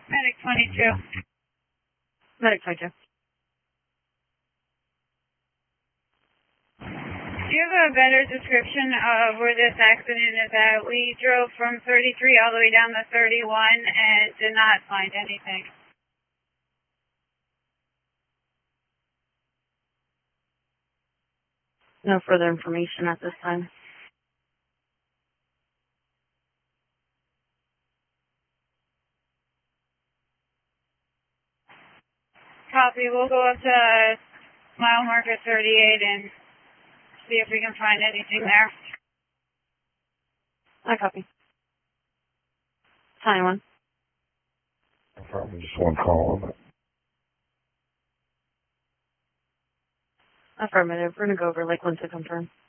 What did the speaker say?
Medic 22. Medic 22. Do you have a better description of where this accident is at? We drove from 33 all the way down to 31 and did not find anything. No further information at this time. Copy. We'll go up to mile marker 38 and see if we can find anything there. I copy. 21. Probably just one call on it. Affirmative. We're going to go over Lakeland to confirm.